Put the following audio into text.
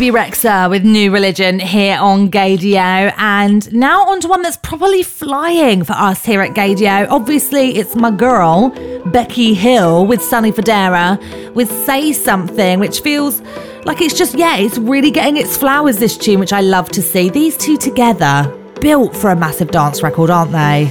Bebe Rexha with New Religion here on Gaydio. And now on to one that's probably flying for us here at Gaydio. Obviously, it's my girl, Becky Hill, with Sonny Fodera, with Say Something, which feels like it's just, it's really getting its flowers, this tune, which I love to see. These two together, built for a massive dance record, aren't they?